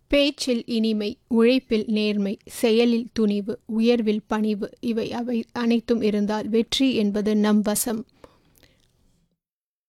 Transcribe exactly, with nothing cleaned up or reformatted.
பேச்சில் இனிமை, உழைப்பில் நேர்மை, செயலில் துணிவு, உயர்வில் பணிவு இவை அவை அனைத்தும் இருந்தால் வெற்றி என்பது நம் வசம்.